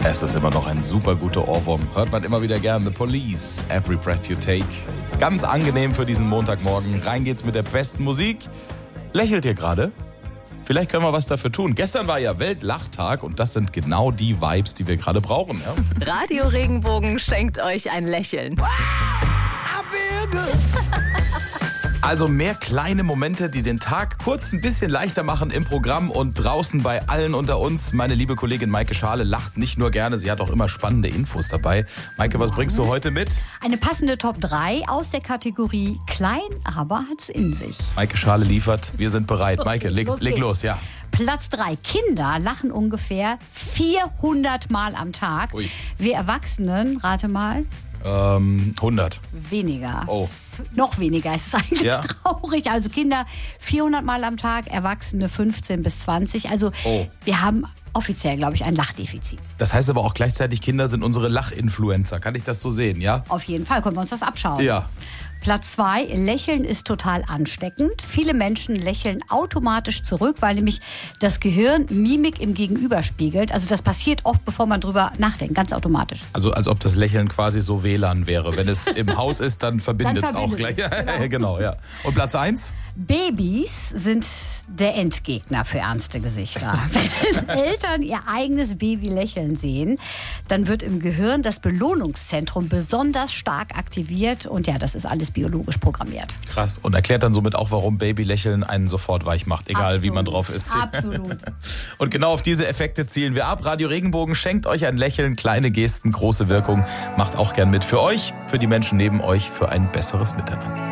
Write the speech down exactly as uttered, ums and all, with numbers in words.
Es ist immer noch ein super guter Ohrwurm. Hört man immer wieder gern. The Police, Every Breath You Take. Ganz angenehm für diesen Montagmorgen. Rein geht's mit der besten Musik. Lächelt ihr gerade? Vielleicht können wir was dafür tun. Gestern war ja Weltlachtag und das sind genau die Vibes, die wir gerade brauchen. Ja? Radio Regenbogen schenkt euch ein Lächeln. Also mehr kleine Momente, die den Tag kurz ein bisschen leichter machen im Programm und draußen bei allen unter uns. Meine liebe Kollegin Maike Schale lacht nicht nur gerne, sie hat auch immer spannende Infos dabei. Maike, was bringst du heute mit? Eine passende Top drei aus der Kategorie Klein, aber hat's in sich. Maike Schale liefert, wir sind bereit. Maike, leg los, leg los, ja. Platz drei. Kinder lachen ungefähr vierhundert Mal am Tag. Ui. Wir Erwachsenen, rate mal. Ähm, hundert. Weniger. Oh. Noch weniger, es ist eigentlich Ja. traurig. Also Kinder vierhundert Mal am Tag, Erwachsene fünfzehn bis zwanzig. Also Oh. wir haben offiziell, glaube ich, ein Lachdefizit. Das heißt aber auch gleichzeitig, Kinder sind unsere Lachinfluencer. Kann ich das so sehen, ja? Auf jeden Fall, können wir uns das abschauen. Ja. Platz zwei, Lächeln ist total ansteckend. Viele Menschen lächeln automatisch zurück, weil nämlich das Gehirn Mimik im Gegenüber spiegelt. Also das passiert oft, bevor man drüber nachdenkt, ganz automatisch. Also als ob das Lächeln quasi so W L A N wäre. Wenn es im Haus ist, dann verbindet es auch verbindet gleich. es, genau. Genau, ja. Und Platz eins? Babys sind der Endgegner für ernste Gesichter. Wenn Eltern ihr eigenes Baby lächeln sehen, dann wird im Gehirn das Belohnungszentrum besonders stark aktiviert. Und ja, das ist alles biologisch programmiert. Krass. Und erklärt dann somit auch, warum Babylächeln einen sofort weich macht, egal Absolut. wie man drauf ist. Absolut. Und genau auf diese Effekte zielen wir ab. Radio Regenbogen schenkt euch ein Lächeln, kleine Gesten, große Wirkung. Macht auch gern mit für euch, für die Menschen neben euch, für ein besseres Miteinander.